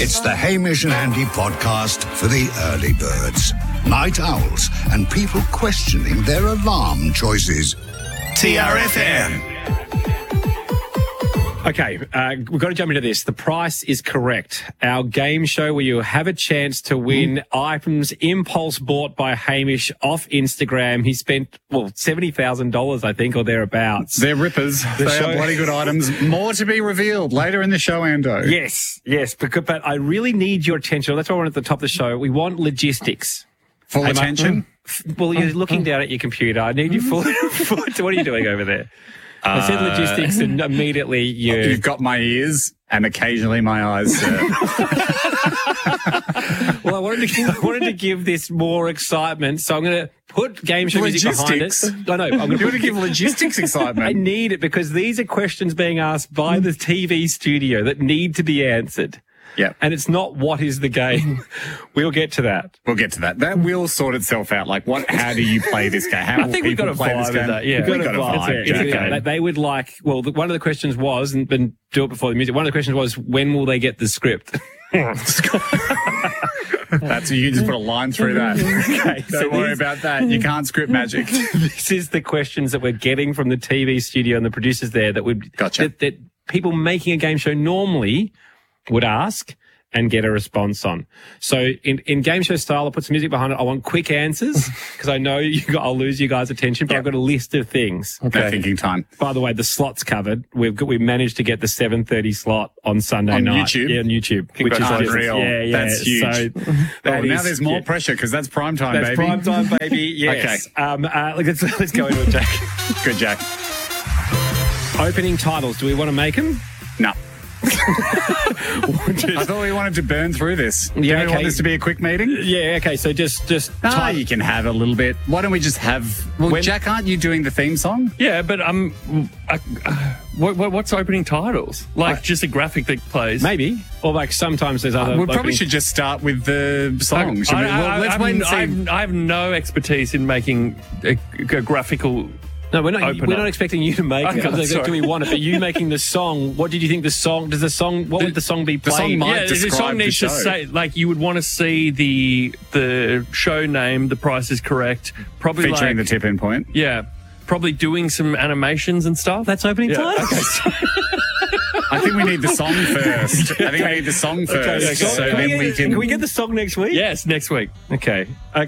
It's the Hamish and Andy podcast for the early birds, night owls, and people questioning their alarm choices. TRFM. Okay, we've got to jump into this. The price is correct. Our game show where you have a chance to win items impulse bought by Hamish off Instagram. He spent, $70,000, I think, or thereabouts. They're rippers. They are bloody good items. More to be revealed later in the show, Ando. Yes, but I really need your attention. That's why I want at the top of the show. We want logistics. Full attention? Well, you're looking down at your computer. I need you full. What are you doing over there? I said logistics and immediately You've got my ears and occasionally my eyes, sir. Well, I wanted to give this more excitement, so I'm going to put game show music behind it. I know. I'm going to give logistics excitement. I need it because these are questions being asked by the TV studio that need to be answered. Yeah. And it's not what is the game. We'll get to that. That will sort itself out. Like, how do you play this game? How I think we've got a vibe with that. Yeah. We've got a vibe. They would like, one of the questions was, and do it before the music, one of the questions was, when will they get the script? That's, you can just put a line through that. Okay, Don't worry about that. You can't script magic. This is the questions that we're getting from the TV studio and the producers there that people making a game show normally would ask and get a response on. So in game show style, I'll put some music behind it. I want quick answers because I know I'll lose you guys' attention, but I've got a list of things. Okay. No thinking time. By the way, the slot's covered. We've managed to get the 7:30 slot on Sunday night. YouTube? Yeah, on YouTube. Which is unreal. Yeah. That's huge. So now there's more pressure because that's prime time, baby. That's prime time, baby. Yes. Okay. Let's go into it, Jack. Good, Jack. Opening titles. Do we want to make them? No. I thought we wanted to burn through this. Yeah, Do we want this to be a quick meeting? Yeah, okay, so just you can have a little bit. Why don't we just have... Well, Jack, aren't you doing the theme song? Yeah, but what's opening titles? Like just a graphic that plays? Maybe. Or like sometimes there's other... We probably should just start with the song. Let's wait and see. I have no expertise in making a graphical... No, we're not expecting you to make it. Do we want it? But you making the song, what did you think what would the song be playing? The song might describe the song needs to say, like, you would want to see the show name, The Price is Correct. Probably featuring the tip-in point. Yeah. Probably doing some animations and stuff. That's opening title? Okay. I think we need the song first. Okay, so then we can... Can we get the song next week? Yes, next week. Okay.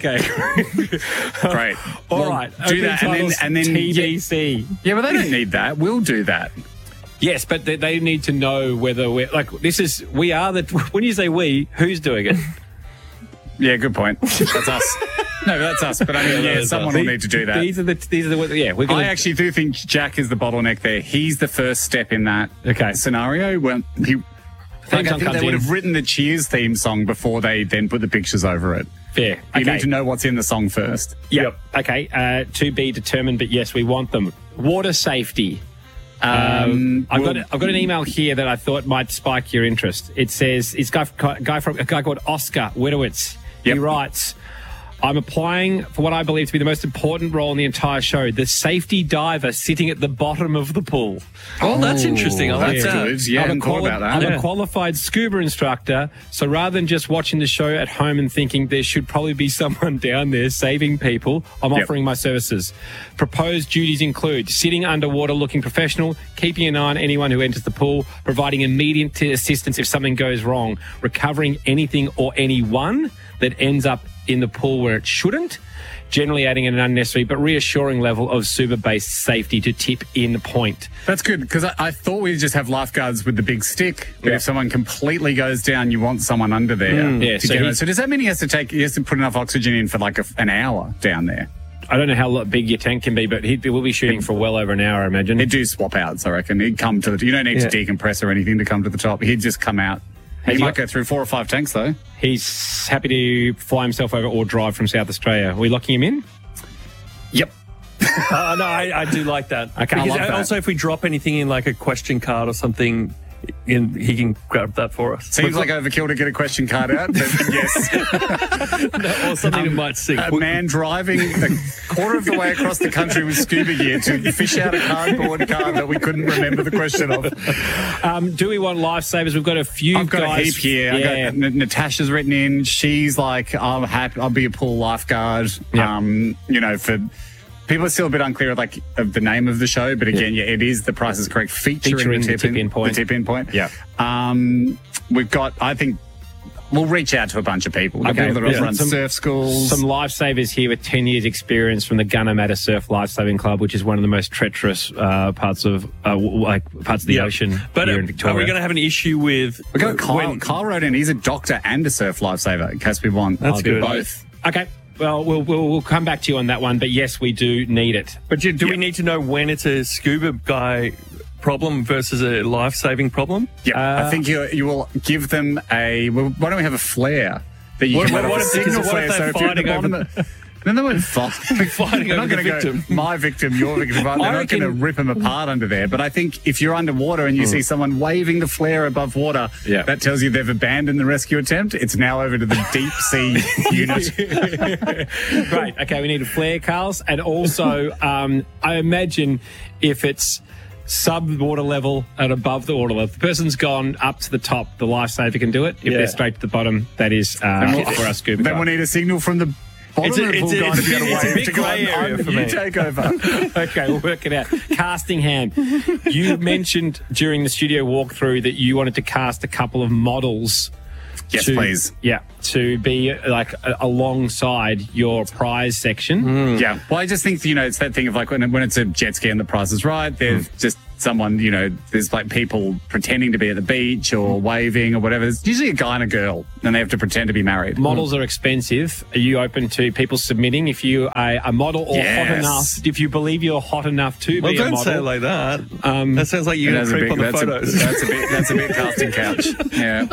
Great. All right. Do that and then TBC. Yeah, but they don't need that. We'll do that. Yes, but they need to know whether we're... Like, we are the... When you say we, who's doing it? Yeah, good point. That's us. No, that's us. But I mean, someone will need to do that. These are the I actually do think Jack is the bottleneck there. He's the first step in that scenario. When I think they would have written the Cheers theme song before they then put the pictures over it. Fair. You need to know what's in the song first. Yep. Okay. To be determined, but yes, we want them. Water safety. I've got an email here that I thought might spike your interest. It says it's a guy called Oscar Widowitz. He writes, I'm applying for what I believe to be the most important role in the entire show, the safety diver sitting at the bottom of the pool. Oh, that's interesting. I like that. Good. Yeah, I hadn't thought about that. I'm a qualified scuba instructor, so rather than just watching the show at home and thinking there should probably be someone down there saving people, I'm offering my services. Proposed duties include sitting underwater looking professional, keeping an eye on anyone who enters the pool, providing immediate assistance if something goes wrong, recovering anything or anyone that ends up in the pool where it shouldn't, generally adding an unnecessary but reassuring level of super-based safety to tip in point. That's good, because I thought we'd just have lifeguards with the big stick, but if someone completely goes down, you want someone under there. So does that mean he has to put enough oxygen in for like an hour down there? I don't know how big your tank can be, but he will be shooting for well over an hour, I imagine. He'd do swap outs, I reckon. He'd come to you don't need to decompress or anything to come to the top. He'd just come out. He might go through 4 or 5 tanks, though. He's happy to fly himself over or drive from South Australia. Are we locking him in? Yep. No, I do like that. Okay, because also, if we drop anything in like a question card or something, he can grab that for us. Seems like overkill to get a question card out, but yes. Or something that might sink. A man driving a quarter of the way across the country with scuba gear to fish out a cardboard card that we couldn't remember the question of. Do we want lifesavers? We've got a few. I've got guys. a heap here. Yeah. Natasha's written in. She's like, I'll be a pool lifeguard. Yeah. For people are still a bit unclear of the name of the show, but again, it is The Price is Correct featuring the tip-in point. The tip-in point. Yeah. We've got, I think, we'll reach out to a bunch of people. We've got people that run surf schools. Some lifesavers here with 10 years experience from the Gunnamatta Surf Lifesaving Club, which is one of the most treacherous parts of the ocean but here in Victoria. Are we going to have an issue with... We've got Kyle. Kyle wrote in. He's a doctor and a surf lifesaver in case we want. That's good. Both. Okay. Well, we'll come back to you on that one, but yes, we do need it. But do we need to know when it's a scuba guy problem versus a life-saving problem? Yeah, I think you will give them a... Well, why don't we have a flare that you can let off a signal flare? So if you're at the bottom... Then they won't fighting over the victim. My victim, your victim. They're not going to rip them apart under there. But I think if you're underwater and you see someone waving the flare above water, that tells you they've abandoned the rescue attempt. It's now over to the deep sea unit. Great. Okay, we need a flare, Carls. And also, I imagine if it's sub-water level and above the water level, if the person's gone up to the top, the lifesaver can do it. If they're straight to the bottom, that is for our scuba guy. Then we'll need a signal from the... It's a big grey area for me. You take over. Okay, we'll work it out. Casting hand. You mentioned during the studio walkthrough that you wanted to cast a couple of models. Yes, please. Yeah, to be like alongside your prize section. Yeah. Well, I just think, it's that thing of like when it's a jet ski and the price is right, there's just someone, there's like people pretending to be at the beach or waving or whatever. There's usually a guy and a girl and they have to pretend to be married. Models are expensive. Are you open to people submitting if you are a model or hot enough, if you believe you're hot enough to be a model? Don't say it like that. That sounds like you're going to creep on the photos. That's a bit casting couch. Yeah.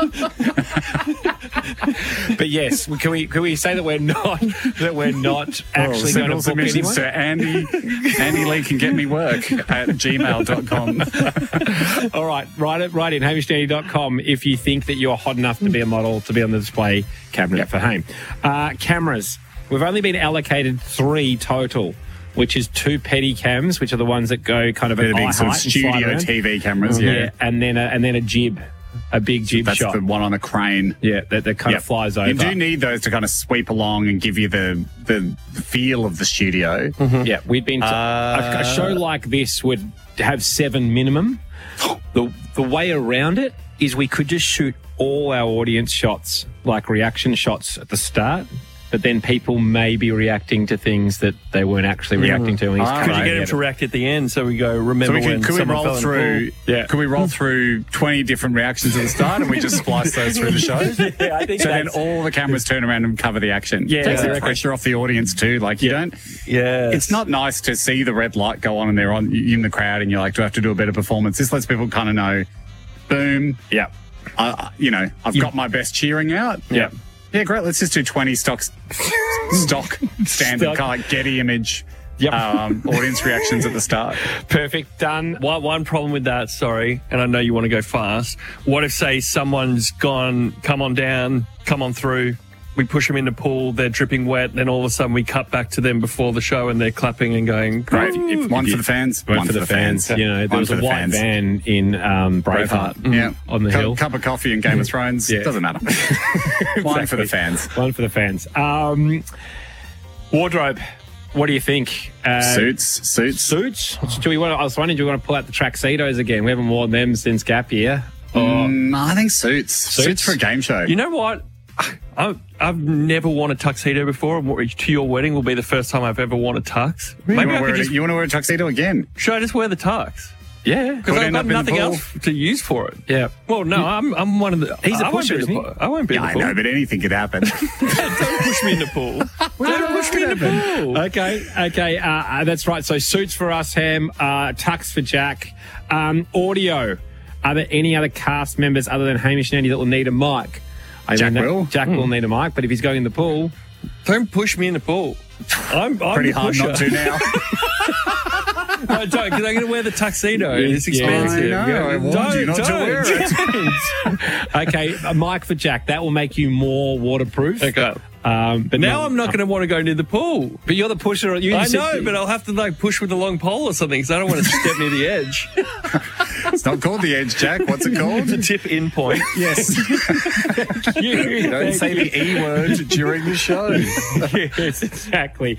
But yes, can we say that we're not actually going to book submissions anyone? to Andy Lee can get me work at gmail.com. All right, write in hamishandy.com if you think that you're hot enough to be a model to be on the display cabinet for Hame. Cameras. We've only been allocated 3 total, which is 2 petty cams, which are the ones that go kind of at eye sort of height and studio slide around. TV cameras. And then a jib. A big jib shot. That's the one on a crane. Yeah, that kind of flies over. You do need those to kind of sweep along and give you the feel of the studio. Yeah, we'd been a show like this would have 7 minimum. The way around it is we could just shoot all our audience shots, like reaction shots at the start, but then people may be reacting to things that they weren't actually reacting to. Could you get them to react at the end so we go, remember when someone fell in the pool? Could we roll through 20 different reactions at the start and we just splice those through the show? Yeah, I think so then all the cameras turn around and cover the action. Yeah, takes the pressure off the audience too. Like you don't... Yeah. It's not nice to see the red light go on and they're in the crowd and you're like, do I have to do a better performance? This lets people kind of know, boom. Yeah. I've got my best cheering out. Yeah. Yeah, great. Let's just do 20 stock standard kind of like Getty image audience reactions at the start. Perfect. Done. One problem with that, sorry, and I know you want to go fast. What if, say, someone's gone, come on down, come on through, we push them in the pool, they're dripping wet, then all of a sudden we cut back to them before the show and they're clapping and going, great. One for the fans. One for the fans. There was a white van in Braveheart on the hill. Cup of coffee in Game of Thrones. Doesn't matter. One for the fans. One for the fans. Wardrobe. What do you think? Suits. I was wondering, do we want to pull out the tuxedos again? We haven't worn them since gap year. I think suits. Suits for a game show. You know what? I've never worn a tuxedo before. To your wedding will be the first time I've ever worn a tux. Maybe you want to wear a tuxedo again? Should I just wear the tux? Yeah, because I've got nothing else to use for it. Yeah. Well, no, I'm one of the. He's a pusher, isn't he? I won't be in the pool. I know, but anything could happen. Don't push me in the pool. Don't push me in the pool. Okay. That's right. So suits for us, Ham. Tux for Jack. Audio. Are there any other cast members other than Hamish and Andy that will need a mic? Jack will need a mic, but if he's going in the pool, don't push me in the pool. I'm pretty the hard pusher. not to now. No, don't, because I'm going to wear the tuxedo. It's expensive. I know. I warned you not to wear it. Okay, Mike for Jack. That will make you more waterproof. Okay. But Now I'm not going to want to go near the pool. But you're the pusher. I know, but I'll have to like push with a long pole or something because I don't want to step near the edge. It's not called the edge, Jack. What's it called? The tip in point. Yes. Don't say the E word during the show. Yes, exactly.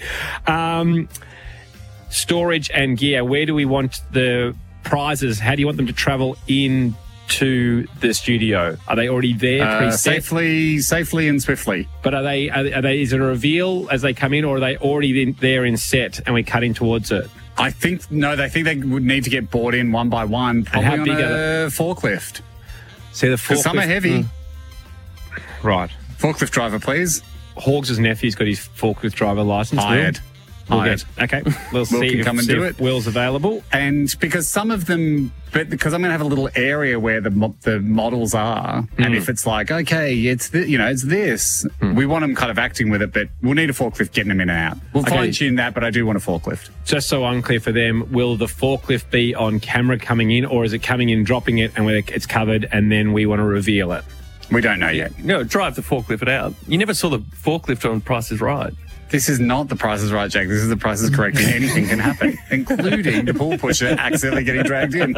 Storage and gear. Where do we want the prizes? How do you want them to travel in to the studio? Are they already there preset? Safely and swiftly. But are they? Is it a reveal as they come in, or are they already there in set and we're cutting towards it? I think they would need to get brought in one by one, probably how on big a forklift. See the Because forklift. some are heavy. Right. Forklift driver, please. Hawks' nephew's got his forklift driver license. Hired. Okay, we'll see can if, come and do it. Will's available. And because some of them, but because I'm going to have a little area where the models are, and if it's like, okay, it's this, we want them kind of acting with it, but we'll need a forklift getting them in and out. We'll fine tune that, but I do want a forklift. Just so unclear for them, will the forklift be on camera coming in, or is it coming in, dropping it, and it's covered, and then we want to reveal it? We don't know yet. No, drive the forklift out. You never saw the forklift on Price is Right. This is not the Price is Right, Jack. This is the Price is Correct. Anything can happen, including the pool pusher accidentally getting dragged in.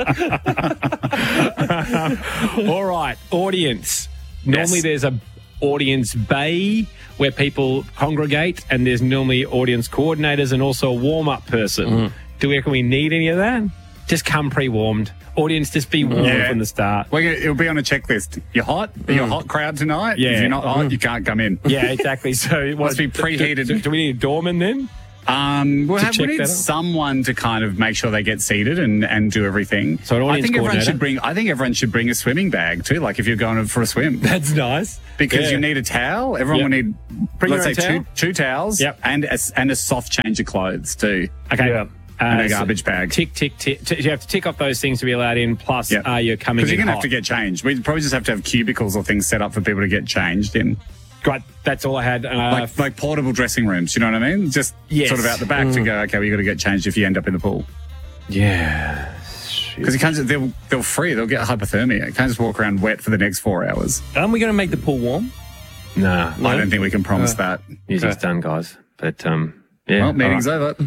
All right, audience. Normally there's a audience bay where people congregate, and there's normally audience coordinators and also a warm-up person. Do we reckon we need any of that? Just come pre-warmed. Audience, just be warm from the start. Well, it'll be on a checklist. You're hot? Are you a hot crowd tonight? Yeah. If you're not hot, you can't come in. Yeah, exactly. So it Must be preheated. Do we need a doorman then? We need that out? someone to kind of make sure they get seated and do everything. So an audience coordinator? I think everyone should bring a swimming bag too, like if you're going for a swim. That's nice. Because you need a towel. Everyone will need, Bring let's your say, own towel? two towels and a soft change of clothes too. Okay. Yeah. And a garbage bag. Tick. You have to tick off those things to be allowed in. Plus, you're coming in because you're going to have hot. to get changed. We probably just have to have cubicles or things set up for people to get changed in. Great. That's all I had. Like portable dressing rooms, you know what I mean? Just sort of out the back to go, okay, well, you got to get changed if you end up in the pool. Yeah. Because you can't just, they'll free, they'll get hypothermia. You can't just walk around wet for the next 4 hours. Aren't we going to make the pool warm? Nah. I don't think we can promise that. Music's done, guys. But, yeah. Well, meeting's all right. over.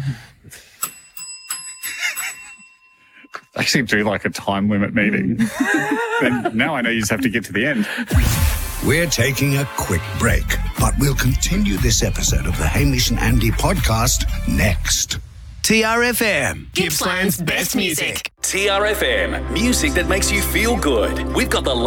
Actually do like a time limit meeting. And now I know you just have to get to the end. We're taking a quick break, but we'll continue this episode of the Hamish and Andy podcast next. TRFM, Gippsland's best music. TRFM, music that makes you feel good. We've got the